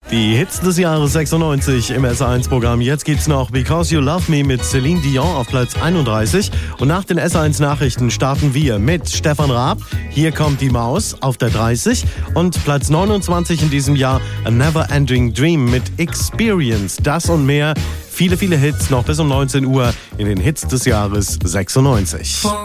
Die Hits des Jahres 96 im SR1-Programm. Jetzt geht's noch Because You Love Me mit Celine Dion auf Platz 31. Und nach den SR1-Nachrichten starten wir mit Stefan Raab. Hier kommt die Maus auf der 30. Und Platz 29 in diesem Jahr A Never Ending Dream mit Experience. Das und mehr. Viele Hits noch bis um 19 Uhr in den Hits des Jahres 96.